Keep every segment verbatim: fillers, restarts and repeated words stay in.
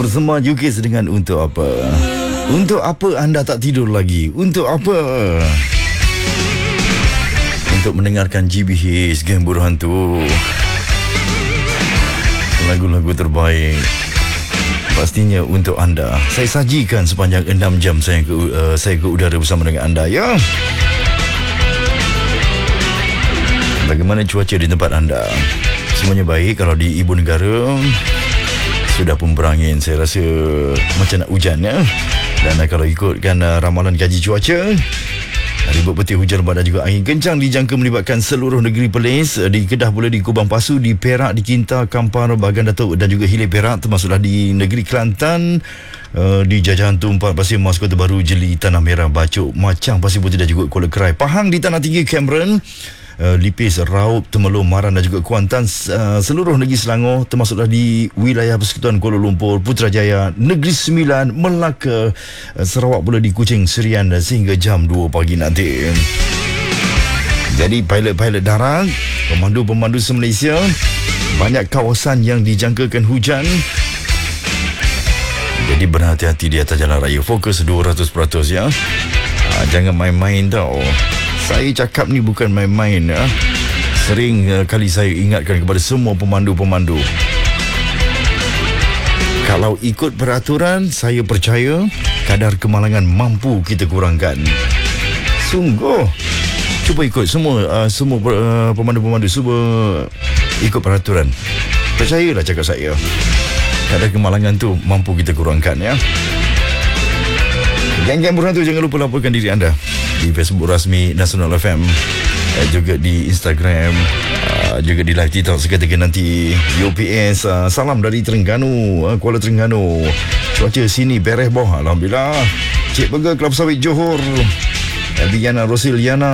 bersama Jukis dengan Untuk Apa. Untuk apa anda tak tidur lagi? Untuk apa? Untuk mendengarkan G B H, Geng Buruh Hantu, lagu-lagu terbaik pastinya untuk anda. Saya sajikan sepanjang enam jam saya ke, uh, saya ke udara bersama dengan anda, ya. Bagaimana cuaca di tempat anda? Semuanya baik. Kalau di ibu negara sudah pun berangin, saya rasa macam nak hujan, ya. Dan uh, kalau ikutkan uh, ramalan kaji cuaca, ribut peti, hujan lebat dan juga angin kencang dijangka melibatkan seluruh negeri Perlis. Di Kedah pula, di Kubang Pasu, di Perak, di Kinta, Kampar, Bagan Datuk dan juga Hilir Perak, termasuklah di negeri Kelantan, uh, di Jajahan Tumpat, Pasir Mas, Kota Baru, Jeli, Tanah Merah, Bacok, Macang, Pasir Putih dan juga Kuala Kerai. Pahang di Tanah Tinggi, Cameron, Uh, Lipis, Raup, Temelung, Maran dan juga Kuantan, uh, seluruh negeri Selangor, termasuklah di wilayah Persekutuan Kuala Lumpur, Putrajaya, Negeri Sembilan, Melaka, uh, Sarawak pula di Kuching, Serian sehingga jam dua pagi nanti. Jadi pilot-pilot darat, pemandu-pemandu se-Malaysia, banyak kawasan yang dijangkakan hujan. Jadi berhati-hati di atas jalan raya. Fokus dua ratus peratus, ya. uh, Jangan main-main tau. Saya cakap ni bukan main-main, ya. Sering uh, kali saya ingatkan kepada semua pemandu-pemandu, kalau ikut peraturan, saya percaya kadar kemalangan mampu kita kurangkan. Sungguh. Cuba ikut semua uh, semua uh, pemandu-pemandu, cuba ikut peraturan. Percayalah cakap saya, kadar kemalangan tu mampu kita kurangkan, ya. Geng-geng Buruh Hantu, jangan lupa laporkan diri anda di Facebook rasmi Nasional F M, uh, juga di Instagram, uh, juga di live TikTok seketika nanti. U P S, uh, salam dari Terengganu, uh, Kuala Terengganu. Cuaca sini beres boh, alhamdulillah. Cik Burger, Kelab Sawit Johor, Diana Rosiliana,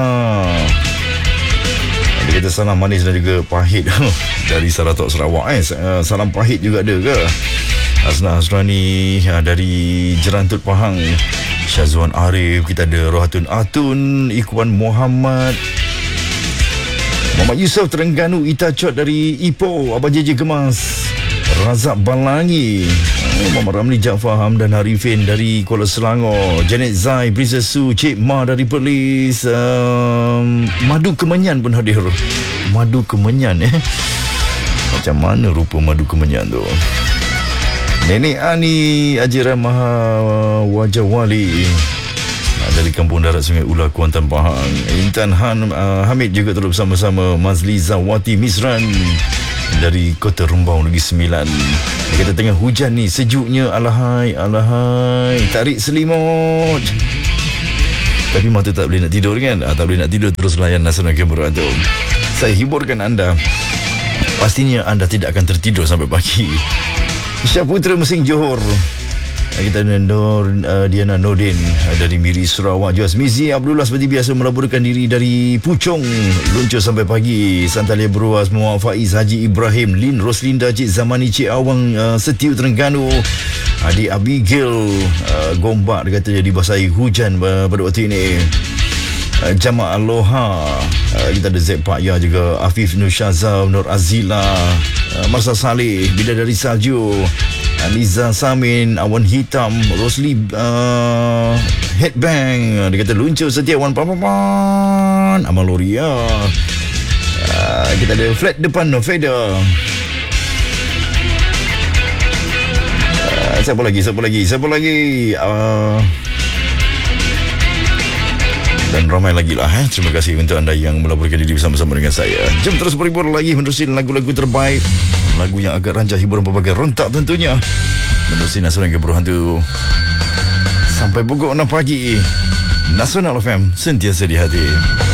dia kata salam manis dan juga pahit dari Saratok, Sarawak. Eh, uh, salam pahit juga ada ke? Asna Hasrani uh, dari Jerantut, Pahang. Syazwan Arif, kita ada Rohatun Atun, Ikhwan Muhammad, Muhammad Yusof Terengganu, Itacot dari Ipoh, Abang J J Gemas, Razak Balangi, Muhammad Ramli Jaafar, Hamdan Harifin dari Kuala Selangor, Janet Zai, Princess Su, Cik Ma dari Perlis, um, Madu Kemenyan pun hadir. Madu Kemenyan, eh macam mana rupa Madu Kemenyan tu? Nenek Ani Ajira Maha Wajah Wali dari Kampung Darat Sungai Ular, Kuantan, Pahang. Intan Han uh, Hamid juga terus bersama-sama. Mazli Zawati Misran dari Kota Rumbau, Negeri Sembilan. Dia kata tengah hujan ni, sejuknya, alahai, alahai, tarik selimut. Tapi mata tak boleh nak tidur, kan? Ah, tak boleh nak tidur, terus layan Nasional Kamera tu. Saya hiburkan anda, pastinya anda tidak akan tertidur sampai pagi. Syah Putra Mesing Johor, kita ada Nur, uh, Diana Nordin uh, dari Miri Sarawak. Juas Mizi Abdullah seperti biasa melaporkan diri dari Puchong, luncur sampai pagi. Santalia Beruas, Muhammad Faiz, Haji Ibrahim, Lin Roslinda, Cik Zamani, Cik Awang, uh, Setiu Terengganu, Adik Abigail, uh, Gombak, dia kata jadi basahi hujan uh, pada waktu ini. Uh, Jamaah Aloha, uh, kita ada Zek Pak Ya juga, Afif Nur Syazam, Nur Azila, uh, Marsa Saleh, Bidadari Salju, Aliza Samin, Awan Hitam, Rosli uh, Headbang, uh, dia kata luncur Setiawan Papapan, Amal Loria, uh, kita ada flat depan no fader. Uh, siapa lagi, siapa lagi, siapa lagi? Uh, dan ramai lagi lah, eh. Terima kasih untuk anda yang melaporkan diri bersama-sama dengan saya. Jom terus berhibur lagi menerusi lagu-lagu terbaik, lagu yang agak rancak, hiburan pelbagai rentak tentunya. Menerusi Nasional Buruh Hantu sampai pukul enam pagi. Nasional F M, sentiasa di hati.